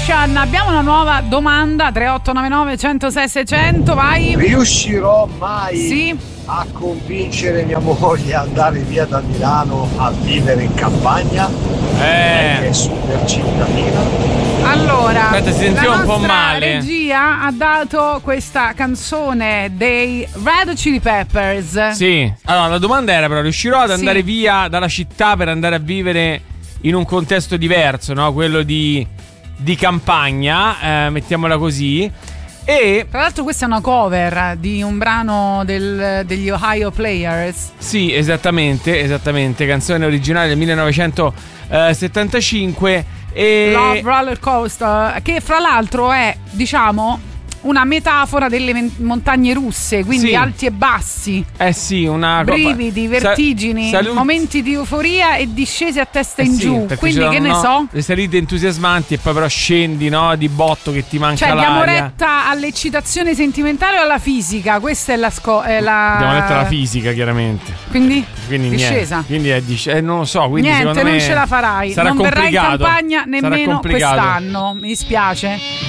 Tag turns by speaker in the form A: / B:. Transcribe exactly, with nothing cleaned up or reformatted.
A: Ocean. Abbiamo una nuova domanda, tre otto nove nove uno zero sei sei zero zero, vai.
B: Riuscirò mai
A: sì.
B: a convincere mia moglie ad andare via da Milano a vivere in campagna?
C: Eh.
B: Che è super cittadina.
A: Allora,
C: aspetta, si sentiva
A: la
C: un po'
A: nostra
C: male.
A: regia ha dato questa canzone dei Red Hot Chili Peppers.
C: Sì. Allora, la domanda era però, riuscirò ad
A: Sì.
C: andare via dalla città per andare a vivere in un contesto diverso, no? Quello di, di campagna, eh, mettiamola così. E
A: tra l'altro questa è una cover di un brano del, degli Ohio Players.
C: Sì, esattamente, esattamente, canzone originale del millenovecentosettantacinque e
A: Love Roller Coaster, che fra l'altro è, diciamo, una metafora delle men- montagne russe, quindi
C: Sì.
A: alti e bassi.
C: Eh sì, una
A: brividi, vertigini,
C: Sa- salut-
A: momenti di euforia e discese a testa
C: Eh
A: in
C: sì,
A: giù.
C: perché
A: Quindi
C: ci
A: che ne
C: sono,
A: so?
C: no, le salite entusiasmanti e poi però scendi, no, di botto che ti manca
A: Cioè, diamo
C: l'aria.
A: retta all'eccitazione sentimentale o alla fisica? Questa è la sco- è la...
C: Diamo retta alla fisica, chiaramente.
A: Quindi?
C: Quindi
A: discesa.
C: Niente. Quindi è dis- eh, non lo so, quindi
A: Niente,
C: secondo me
A: non ce la farai.
C: sarà
A: Non verrai in
C: complicato.
A: campagna
C: Sarà
A: nemmeno
C: complicato.
A: quest'anno. Mi dispiace.